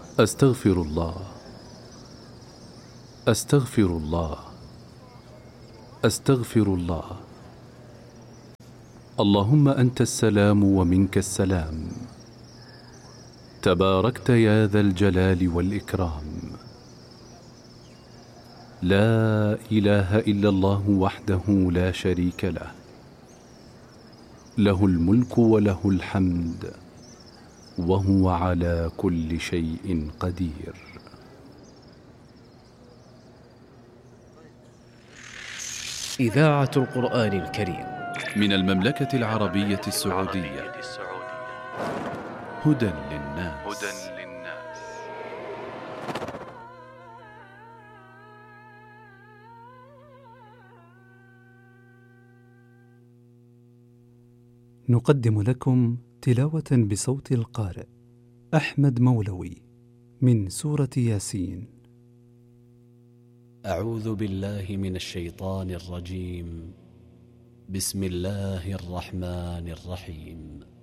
أستغفر الله، أستغفر الله، أستغفر الله. اللهم أنت السلام ومنك السلام، تباركت يا ذا الجلال والإكرام. لا إله إلا الله وحده لا شريك له، له الملك وله الحمد وهو على كل شيء قدير. إذاعة القرآن الكريم من المملكة العربية السعودية. هدى للناس. نقدم لكم تلاوة بصوت القارئ أحمد مولوي من سورة ياسين. أعوذ بالله من الشيطان الرجيم. بسم الله الرحمن الرحيم.